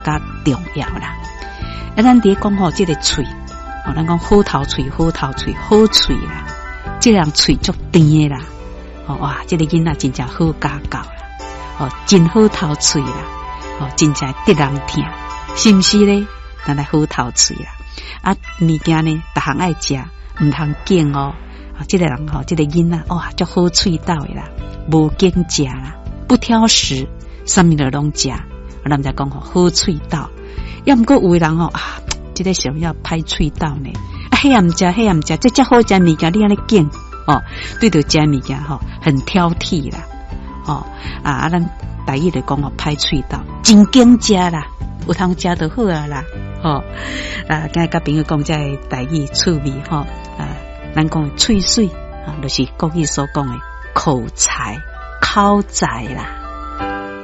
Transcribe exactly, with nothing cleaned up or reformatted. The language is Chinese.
加重要啦。啊，咱伫讲吼，这个喙，哦，咱讲好头喙，好头喙，好喙啦，这样喙足甜的啦。哦哇，这个囡仔真正好家教啦，哦，真好头喙啦，哦，真正得人听，是不是咧？咱来好头喙啦。啊，物件呢，逐项爱食，唔通拣哦。啊，这个人吼，这个囡仔哇，足好喙斗的啦，无拣食啦，不挑食，啥物都拢食。啊，咱在讲吼，好喙斗。要毋过有的人吼啊，这个想要歹喙斗呢，啊，迄也毋食，迄也毋食，这遮好食物件，你安尼拣哦，对着食物件吼，很挑剔啦，哦啊，啊，咱台语就讲吼，歹喙斗，真拣食啦，有通食就好啊啦。吼、哦、啊！今日甲朋友讲这台语趣味吼啊，咱讲喙水啊，就是国语所讲的口才、口才啦。